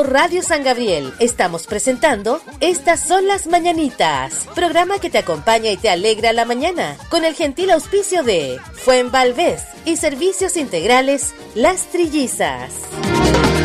Por Radio San Gabriel estamos presentando Estas son las mañanitas, programa que te acompaña y te alegra la mañana, con el gentil auspicio de Fuenvalvez y Servicios Integrales Las Trillizas.